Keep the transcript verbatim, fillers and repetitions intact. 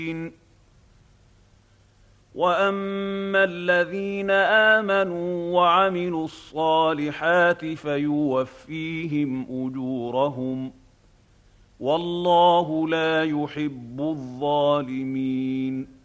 وَأَمَّا الَّذِينَ آمَنُوا وَعَمِلُوا الصَّالِحَاتِ فَيُوَفِّيهِمْ أُجُورَهُمْ وَاللَّهُ لَا يُحِبُّ الظَّالِمِينَ